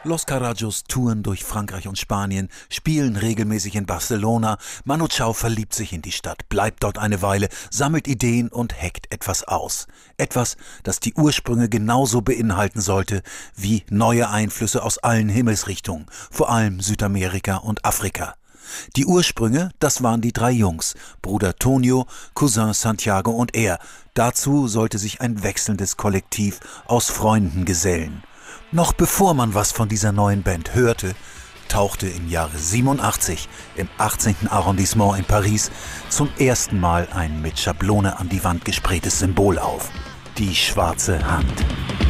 Los Carajos touren durch Frankreich und Spanien, spielen regelmäßig in Barcelona. Manu Chao verliebt sich in die Stadt, bleibt dort eine Weile, sammelt Ideen und hackt etwas aus. Etwas, das die Ursprünge genauso beinhalten sollte wie neue Einflüsse aus allen Himmelsrichtungen, vor allem Südamerika und Afrika. Die Ursprünge, das waren die drei Jungs, Bruder Tonio, Cousin Santiago und er. Dazu sollte sich ein wechselndes Kollektiv aus Freunden gesellen. Noch bevor man was von dieser neuen Band hörte, tauchte im Jahre 87 im 18. Arrondissement in Paris zum ersten Mal ein mit Schablone an die Wand gespraytes Symbol auf: die schwarze Hand.